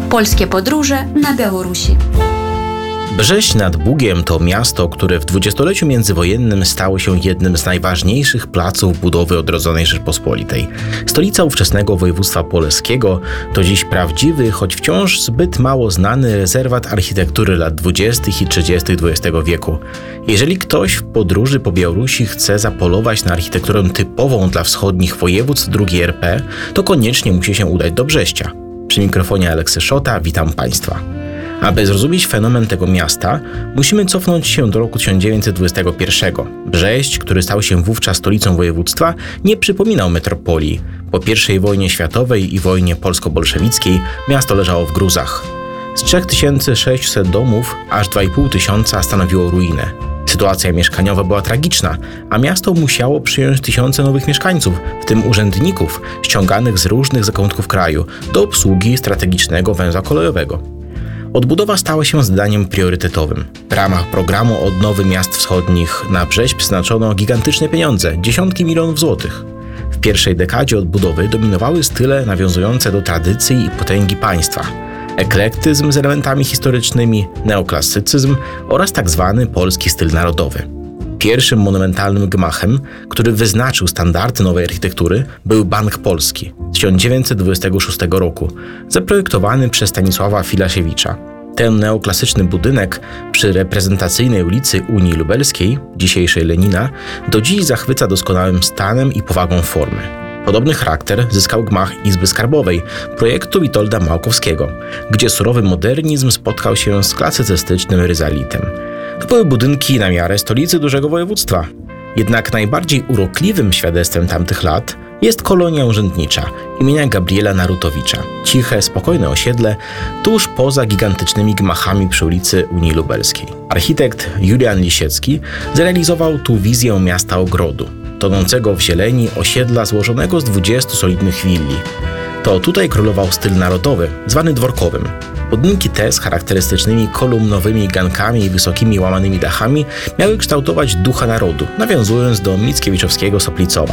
Polskie podróże na Białorusi. Brześć nad Bugiem to miasto, które w dwudziestoleciu międzywojennym stało się jednym z najważniejszych placów budowy odrodzonej Rzeczpospolitej. Stolica ówczesnego województwa poleskiego to dziś prawdziwy, choć wciąż zbyt mało znany rezerwat architektury lat 20. i 30. XX wieku. Jeżeli ktoś w podróży po Białorusi chce zapolować na architekturę typową dla wschodnich województw II RP, to koniecznie musi się udać do Brześcia. Przy mikrofonie Aleksy Szota, witam Państwa. Aby zrozumieć fenomen tego miasta, musimy cofnąć się do roku 1921. Brześć, który stał się wówczas stolicą województwa, nie przypominał metropolii. Po I wojnie światowej i wojnie polsko-bolszewickiej miasto leżało w gruzach. Z 3600 domów aż 2500 stanowiło ruinę. Sytuacja mieszkaniowa była tragiczna, a miasto musiało przyjąć tysiące nowych mieszkańców, w tym urzędników ściąganych z różnych zakątków kraju do obsługi strategicznego węzła kolejowego. Odbudowa stała się zadaniem priorytetowym. W ramach programu odnowy miast wschodnich na Brześć przeznaczono gigantyczne pieniądze, dziesiątki milionów złotych. W pierwszej dekadzie odbudowy dominowały style nawiązujące do tradycji i potęgi państwa. Eklektyzm z elementami historycznymi, neoklasycyzm oraz tzw. polski styl narodowy. Pierwszym monumentalnym gmachem, który wyznaczył standardy nowej architektury, był Bank Polski z 1926 roku, zaprojektowany przez Stanisława Filasiewicza. Ten neoklasyczny budynek przy reprezentacyjnej ulicy Unii Lubelskiej, dzisiejszej Lenina, do dziś zachwyca doskonałym stanem i powagą formy. Podobny charakter zyskał gmach Izby Skarbowej projektu Witolda Małkowskiego, gdzie surowy modernizm spotkał się z klasycystycznym ryzalitem. To były budynki na miarę stolicy dużego województwa. Jednak najbardziej urokliwym świadectwem tamtych lat jest kolonia urzędnicza imienia Gabriela Narutowicza. Ciche, spokojne osiedle tuż poza gigantycznymi gmachami przy ulicy Unii Lubelskiej. Architekt Julian Lisiecki zrealizował tu wizję miasta ogrodu, tonącego w zieleni osiedla złożonego z 20 solidnych willi. To tutaj królował styl narodowy, zwany dworkowym. Budynki te z charakterystycznymi kolumnowymi gankami i wysokimi łamanymi dachami miały kształtować ducha narodu, nawiązując do mickiewiczowskiego Soplicowa.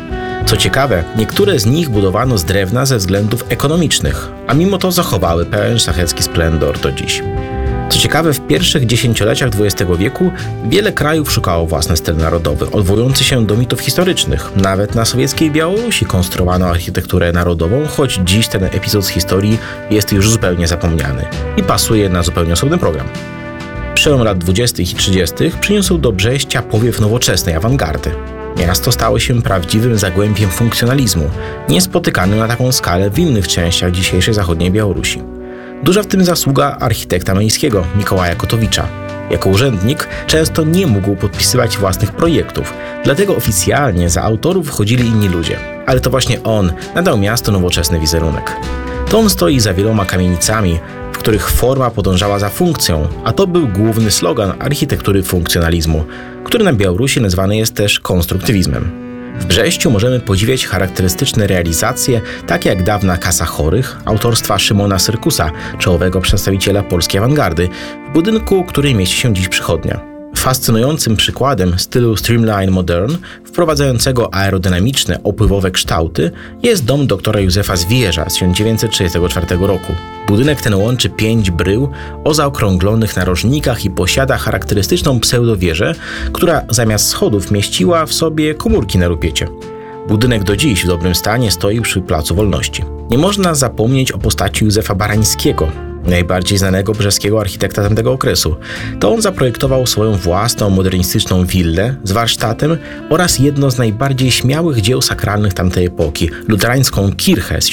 Co ciekawe, niektóre z nich budowano z drewna ze względów ekonomicznych, a mimo to zachowały pełen szlachecki splendor do dziś. Co ciekawe, w pierwszych dziesięcioleciach XX wieku wiele krajów szukało własny styl narodowy, odwołujący się do mitów historycznych. Nawet na sowieckiej Białorusi konstruowano architekturę narodową, choć dziś ten epizod z historii jest już zupełnie zapomniany i pasuje na zupełnie osobny program. Przełom lat 20. i 30. przyniósł do Brześcia powiew nowoczesnej awangardy. Miasto stało się prawdziwym zagłębiem funkcjonalizmu, niespotykanym na taką skalę w innych częściach dzisiejszej zachodniej Białorusi. Duża w tym zasługa architekta miejskiego Mikołaja Kotowicza. Jako urzędnik często nie mógł podpisywać własnych projektów, dlatego oficjalnie za autorów wchodzili inni ludzie. Ale to właśnie on nadał miastu nowoczesny wizerunek. To on stoi za wieloma kamienicami, w których forma podążała za funkcją, a to był główny slogan architektury funkcjonalizmu, który na Białorusi nazwany jest też konstruktywizmem. W Brześciu możemy podziwiać charakterystyczne realizacje, takie jak dawna Kasa Chorych, autorstwa Szymona Syrkusa, czołowego przedstawiciela polskiej awangardy, w budynku, który mieści się dziś przychodnia. Fascynującym przykładem stylu Streamline Modern, wprowadzającego aerodynamiczne, opływowe kształty, jest dom doktora Józefa Zwierza z 1934 roku. Budynek ten łączy 5 brył o zaokrąglonych narożnikach i posiada charakterystyczną pseudowieżę, która zamiast schodów mieściła w sobie komórki na rupiecie. Budynek do dziś w dobrym stanie stoi przy Placu Wolności. Nie można zapomnieć o postaci Józefa Barańskiego, najbardziej znanego brzeskiego architekta tamtego okresu. To on zaprojektował swoją własną modernistyczną willę z warsztatem oraz jedno z najbardziej śmiałych dzieł sakralnych tamtej epoki, luterańską kirchę z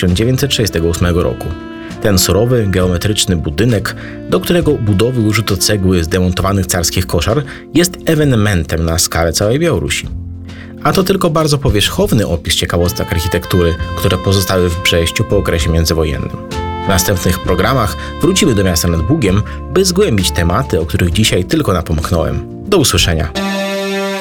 1938 roku. Ten surowy, geometryczny budynek, do którego budowy użyto cegły z demontowanych carskich koszar, jest ewenementem na skalę całej Białorusi. A to tylko bardzo powierzchowny opis ciekawostek architektury, które pozostały w Brześciu po okresie międzywojennym. W następnych programach wrócimy do miasta nad Bugiem, by zgłębić tematy, o których dzisiaj tylko napomknąłem. Do usłyszenia.